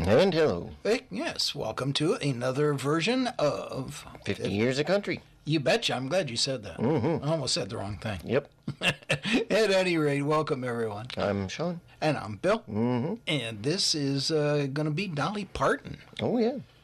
And hello. Hey, yes, welcome to another version of 50 Years of Country. You betcha. I'm glad you said that. Mm-hmm. I almost said the wrong thing. Yep. At any rate, welcome everyone. I'm Sean. And I'm Bill. Mm-hmm. And this is going to be Dolly Parton. Oh, yeah.